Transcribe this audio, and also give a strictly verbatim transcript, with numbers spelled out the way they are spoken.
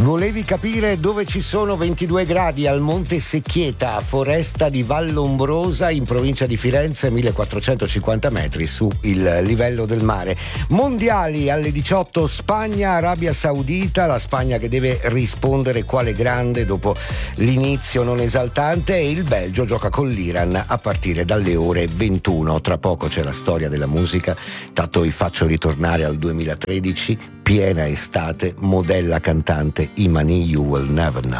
Volevi capire dove ci sono ventidue gradi? Al Monte Secchieta, foresta di Vallombrosa in provincia di Firenze, millequattrocentocinquanta metri su il livello del mare. Mondiali alle diciotto, Spagna, Arabia Saudita, la Spagna che deve rispondere quale grande dopo l'inizio non esaltante, e il Belgio gioca con l'Iran a partire dalle ore ventuno. Tra poco c'è la storia della musica, tanto vi faccio ritornare al duemilatredici, piena estate, modella cantante Imani You Will Never Know.